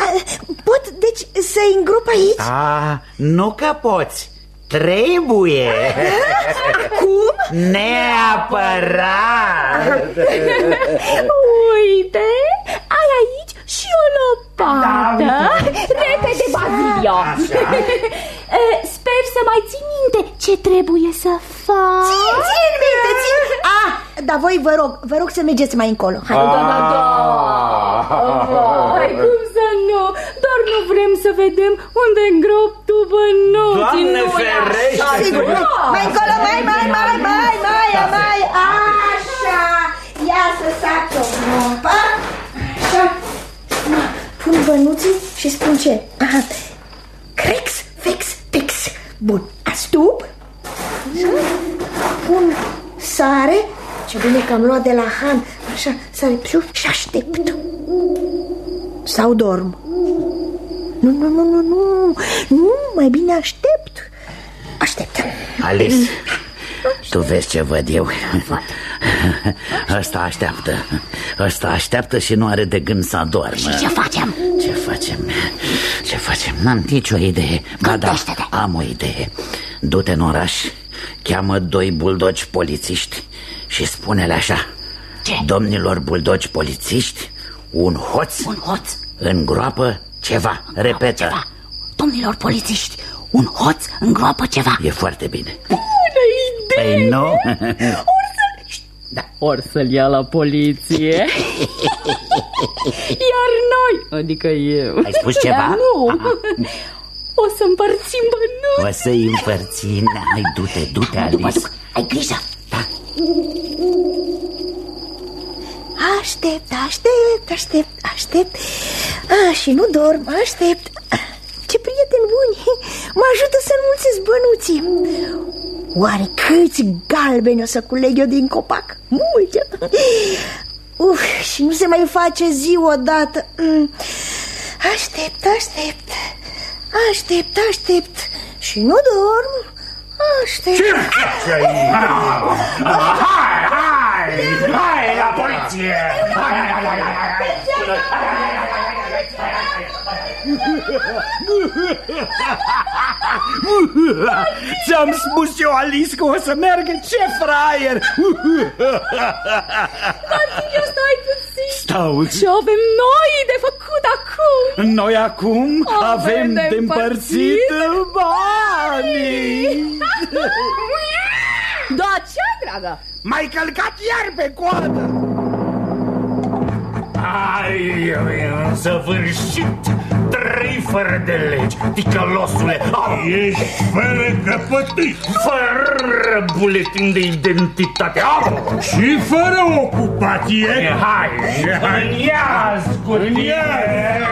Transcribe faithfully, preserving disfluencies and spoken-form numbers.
pot, deci, să îngrop aici? A, nu că poți, trebuie. Cum? Neapărat. Uite, ai aici și o lopată. Da. Repede, Bazilio. Sper să mai ții minte ce trebuie să faci. Țin, țin minte, țin. Ah, dar voi vă rog, vă rog să mergeți mai încolo. Hai. Da, da, da. Hai, cum să nu? Doar nu vrem să vedem unde îngrop tu bănuții. Doamne ferește. Sigur, mai încolo, mai, mai, mai, mai, mai, mai. Așa, ia să sac o groapă. Așa. Pun bănuții și spun ce? Aha. Crex, fex, tex. Bun, astup. Pun sare. Ce bine că am luat de la Han. Așa, sare piu și aștept. Sau dorm. Nu, nu, nu, nu, nu. Nu, mai bine aștept. Aștept. Alice, tu vezi ce văd eu? Ăsta așteaptă. Ăsta așteaptă și nu are de gând să adormă. Și ce facem? Ce facem? Ce facem? N-am nicio idee. Ba da, am o idee. Du-te în oraș, cheamă doi buldogi polițiști și spune-le așa. Ce? Domnilor buldogi polițiști, un hoț, un hoț îngroapă ceva. Repetă. Ceva. Domnilor polițiști, un hoț îngroapă ceva. E foarte bine. Bună idee! Păi nu? Or să... Da. Or să-l ia la poliție. Iar noi, adică eu. Ai spus ceva? Dar nu. Aha. O să împărțim bănuți. O să-i împărțim. Hai, du-te, du-te, Alice. Duc, duc. Ai grijă. Da. Aștept, aștept, aștept, aștept. A, și nu dorm, aștept. Ce prieteni buni. Mă ajută să înmulțesc bănuții. Oare câți galbeni o să culeg eu din copac? Multe. Uf, și nu se mai face zi odată. Aștept, aștept. Aștept, aștept. Și nu dorm. Aștept. Ce faci aici? Hai, hai, hai la poliție! Hai, hai, hai, hai, hai. Ți-am spus eu, Alice, că o să meargă. Ce fraier! Bazilio, stai puțin. Stau. Ce avem noi de făcut acum? Noi acum avem, avem de împărțit banii. Da, ce, dragă? M-ai călcat iar pe coadă. Ai, în săvârșit, trei fără de legi, ticălosule. Ești fără căpătâi, fără buletin de identitate. Și fără ocupație. Hai, în iaz cu tine.